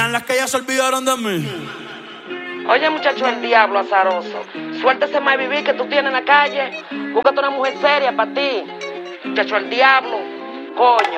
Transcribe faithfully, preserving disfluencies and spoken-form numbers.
¿Serán las que ya se olvidaron de mí? Oye, muchacho, el diablo azaroso. Suéltese más vivir que tú tienes en la calle. Búscate una mujer seria para ti. Muchacho, el diablo. Coño.